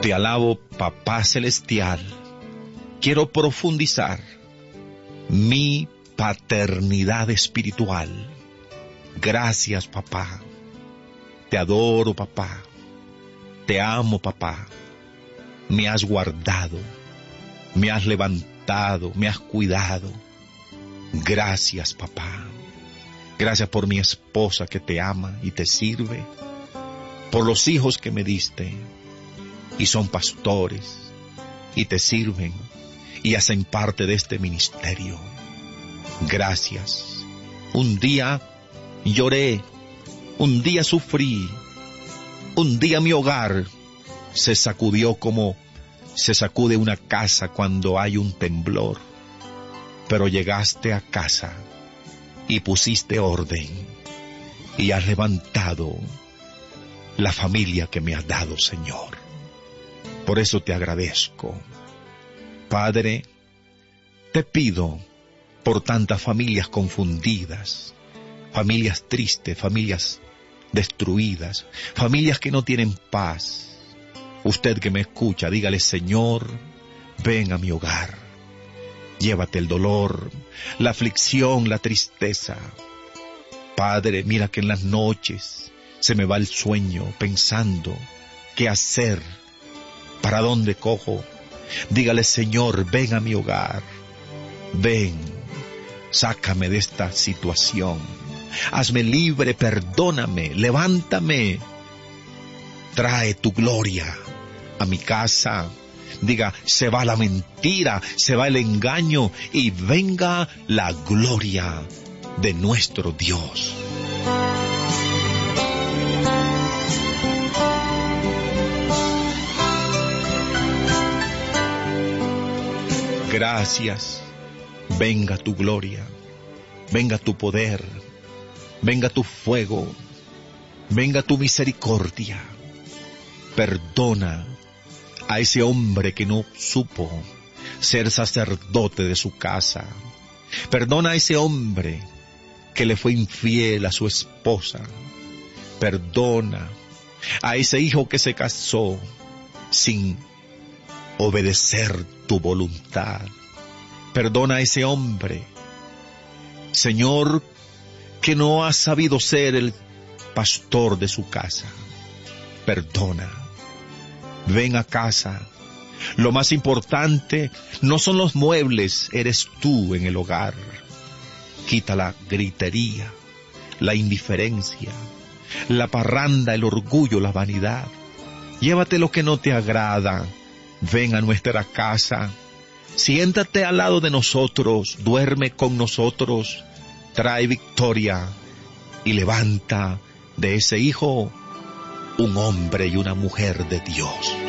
Te alabo, Papá Celestial. Quiero profundizar mi paternidad espiritual. Gracias, papá. Te adoro, papá. Te amo, papá. Me has guardado, me has levantado, me has cuidado. Gracias, papá. Gracias por mi esposa que te ama y te sirve, por los hijos que me diste y son pastores y te sirven y hacen parte de este ministerio. Gracias. Un día lloré, un día sufrí, un día mi hogar se sacudió como se sacude una casa cuando hay un temblor. Pero llegaste a casa y pusiste orden y has levantado la familia que me has dado, Señor. Por eso te agradezco. Padre, te pido por tantas familias confundidas, familias tristes, familias destruidas, familias que no tienen paz. Usted que me escucha, dígale: Señor, ven a mi hogar. Llévate el dolor, la aflicción, la tristeza. Padre, mira que en las noches se me va el sueño pensando qué hacer, para dónde cojo. Dígale: Señor, ven a mi hogar. Ven, sácame de esta situación. Hazme libre, perdóname, levántame. Trae tu gloria a mi casa. Diga: se va la mentira, se va el engaño y venga la gloria de nuestro Dios. Gracias. Venga tu gloria, venga tu poder, venga tu fuego, venga tu misericordia. Perdona a ese hombre que no supo ser sacerdote de su casa. Perdona a ese hombre que le fue infiel a su esposa. Perdona a ese hijo que se casó sin obedecer tu voluntad. Perdona a ese hombre, Señor, que no ha sabido ser el pastor de su casa. Perdona. Ven a casa. Lo más importante no son los muebles, eres tú en el hogar. Quita la gritería, la indiferencia, la parranda, el orgullo, la vanidad. Llévate lo que no te agrada. Ven a nuestra casa. Siéntate al lado de nosotros, duerme con nosotros, trae victoria y levanta de ese hijo un hombre y una mujer de Dios.